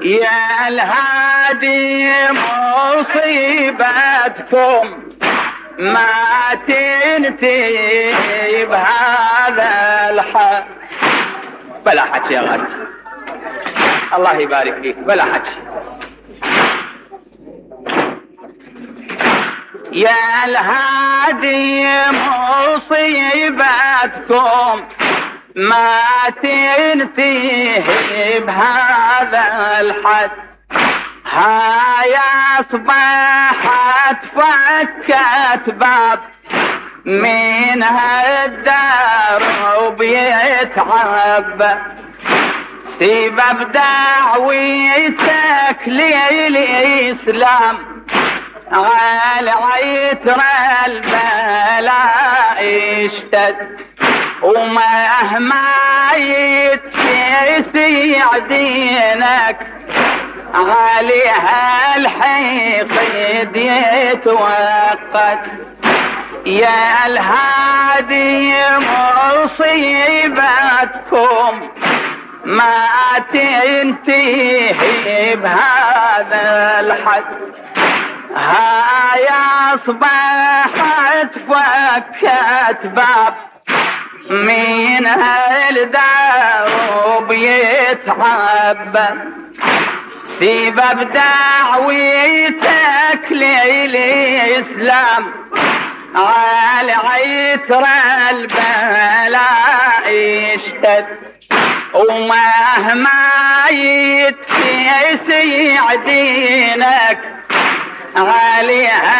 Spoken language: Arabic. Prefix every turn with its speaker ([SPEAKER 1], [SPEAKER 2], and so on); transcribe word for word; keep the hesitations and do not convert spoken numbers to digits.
[SPEAKER 1] يا الهادي مصيبتكم ما تنتهي بهذا الحال. بلا حكي يا غالي، الله يبارك فيك، بلا حكي. يا الهادي مصيبتكم ما تنتهي بهذا الحد. هاي أصبحت فكت باب من هالدرب يتعبى، سبب دعوتك للإسلام على عتر البلاء اشتد، ومهما يتسع دينك عليها الحقد يتوقد. يا الهادي مصيبتكم ما تنتهي بهذا الحد. هاي أصبحت فكت باب من هالدرب يتعبى، سبب دعوتك للإسلام على عتر البلاء اشتد، ومهما يتسع دينك عليها